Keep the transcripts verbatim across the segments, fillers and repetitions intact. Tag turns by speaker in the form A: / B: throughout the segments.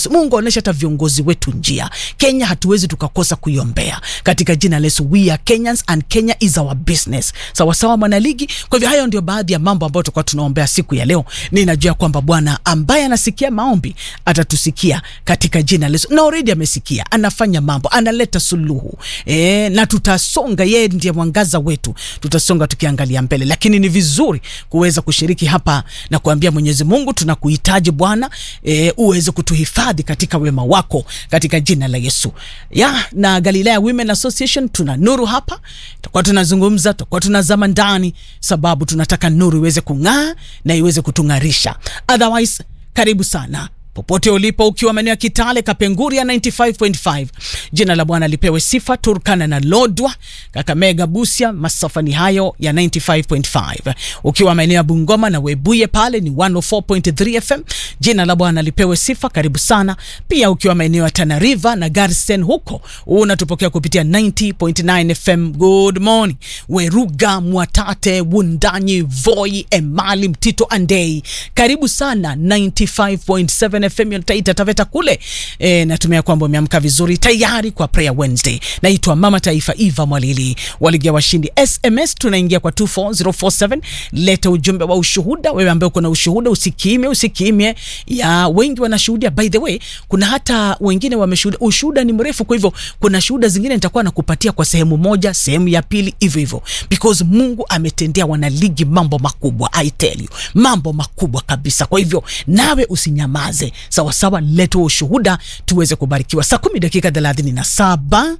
A: Yesu. Mungu aonesha hata viongozi wetu njia. Kenya hatuwezi tukakosa kuiombea katika jina la Yesu. We are Kenyans and Kenya is our business. Sawa sawa mwanaligi. Kwa hivyo hayo ndio baadhi ya mambo ambayo tutakuwa tunaombea siku ya leo. Ninajua kwamba Bwana ambaye anasikia maombi atatusikia katika jina la Yesu. Na already amesikia, anafanya mambo, analeta suluhu. Eh, na tutasonga, yeye ndiye mwangaza wetu. Tutasonga tukiangalia mbele. Lakini ni vizuri kuweza kushiriki hapa na kuambia Mwenyezi Mungu tunakuhitaji Bwana, e, uweze kutuhifadhi katika wema wako katika jina la Yesu. Ya, na Galilea Women Association tuna nuru hapa. Tutakuwa tunazungumza, tutakuwa tunazama ndani sababu tunataka nuru iweze kung'aa na iweze kutung'arisha. Otherwise, karibu sana. Popote ulipo ukiwa maeneo ya Kitale, Kapenguria ninety five point five. Jina la Bwana lipewe sifa. Turkana na Lodwa, Kakamega, Busia, masafa ni hayo ya ninety five point five. Ukiwa maeneo ya Bungoma na Webuye pale ni one oh four point three F M. Jina la Bwana lipewe sifa. Karibu sana. Pia ukiwa maeneo ya Tana River na Garsen huko, unatupokea kupitia ninety point nine F M. Good morning. Weruga, Mwatate, Wundanyi, Voi, Emali, Mtito, Andei. Karibu sana ninety five point seven F M Taita Taveta kule. E, natumia kwamba umeamka vizuri tayari kwa Prayer Wednesday. Naitwa Mama Taifa Eva Mwalili. Waligia washindi S M S tunaingia kwa two four zero four seven. Leta ujumbe wa ushuhuda. Wewe ambaye uko na ushuhuda usikimie, usikimie. Ya wengi wanashuhudia. By the way, kuna hata wengine wameshuhudia. Ushuhuda ni mrefu, kwa hivyo kuna shuhuda zingine nitakuwa nakupatia kwa sehemu moja, sehemu ya pili hivyo hivyo. Because Mungu ametendea wanaligi mambo makubwa, I tell you. Mambo makubwa kabisa. Kwa hivyo nawe usinyamaze. Sawa sawa, leto ushuhuda tuweze kubarikiwa. Saa kumi dakika thelathini na saba.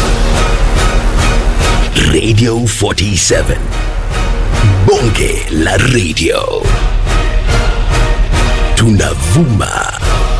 B: Radio forty-seven. Bonge la radio. Tunavuma